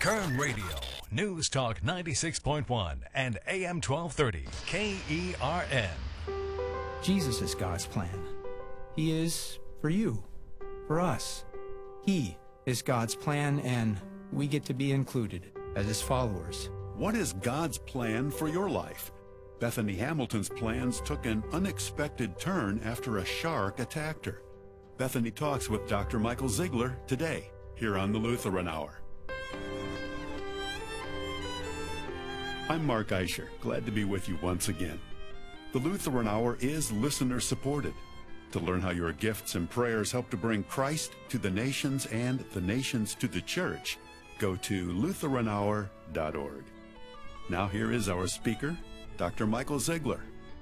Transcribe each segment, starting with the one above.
Kern Radio, News Talk 96.1 and AM 1230, KERN. Jesus is God's plan. He is for you, for us. He is God's plan, and we get to be included as his followers. What is God's plan for your life? Bethany Hamilton's plans took an unexpected turn after a shark attacked her. Bethany talks with Dr. Michael Ziegler today, here on the Lutheran Hour. I'm Mark Eicher, glad to be with you once again. The Lutheran Hour is listener-supported. To learn how your gifts and prayers help to bring Christ to the nations and the nations to the church, go to LutheranHour.org. Now here is our speaker, Dr. Michael Ziegler.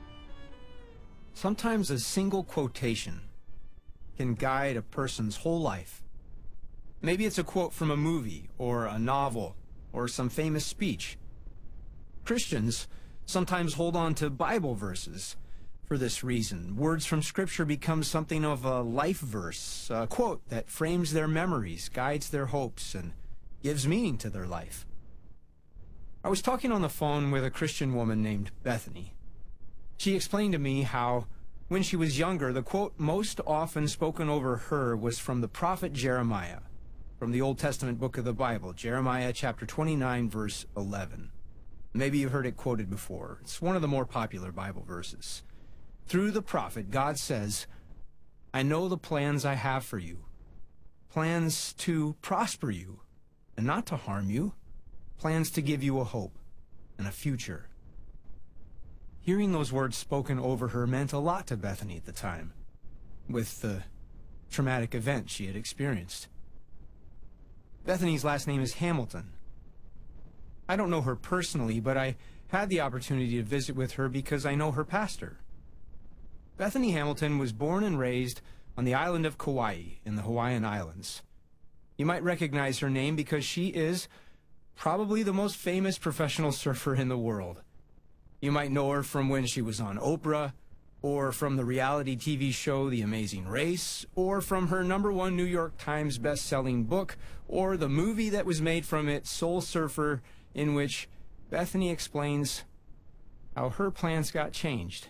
Sometimes a single quotation can guide a person's whole life. Maybe it's a quote from a movie or a novel or some famous speech. Christians sometimes hold on to Bible verses for this reason. Words from Scripture become something of a life verse, a quote that frames their memories, guides their hopes, and gives meaning to their life. I was talking on the phone with a Christian woman named Bethany. She explained to me how, when she was younger, the quote most often spoken over her was from the prophet Jeremiah, from the Old Testament book of the Bible, Jeremiah chapter 29, verse 11. Maybe you've heard it quoted before. It's one of the more popular Bible verses. Through the prophet, God says, "I know the plans I have for you, plans to prosper you and not to harm you, plans to give you a hope and a future." Hearing those words spoken over her meant a lot to Bethany at the time, with the traumatic event she had experienced. Bethany's last name is Hamilton. I don't know her personally, but I had the opportunity to visit with her because I know her pastor. Bethany Hamilton was born and raised on the island of Kauai in the Hawaiian Islands. You might recognize her name because she is probably the most famous professional surfer in the world. You might know her from when she was on Oprah, or from the reality TV show The Amazing Race, or from her #1 New York Times best-selling book, or the movie that was made from it, Soul Surfer, in which Bethany explains how her plans got changed.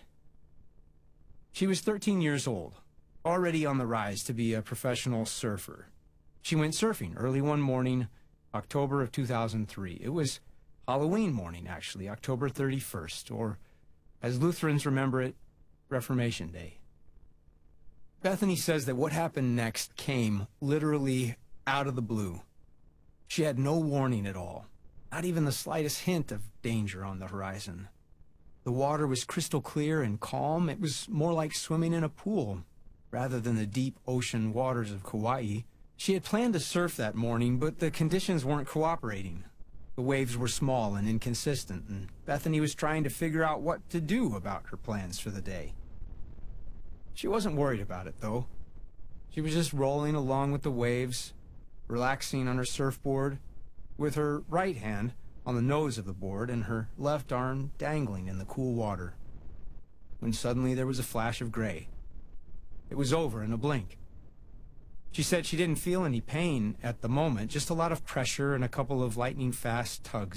She was 13 years old, already on the rise to be a professional surfer. She went surfing early one morning, October of 2003. It was Halloween morning, actually, October 31st, or as Lutherans remember it, Reformation Day. Bethany says that what happened next came literally out of the blue. She had no warning at all, not even the slightest hint of danger on the horizon. The water was crystal clear and calm. It was more like swimming in a pool rather than the deep ocean waters of Kauai. She had planned to surf that morning, but the conditions weren't cooperating. The waves were small and inconsistent, and Bethany was trying to figure out what to do about her plans for the day. She wasn't worried about it, though. She was just rolling along with the waves, relaxing on her surfboard, with her right hand on the nose of the board and her left arm dangling in the cool water, when suddenly there was a flash of gray. It was over in a blink. She said she didn't feel any pain at the moment, just a lot of pressure and a couple of lightning-fast tugs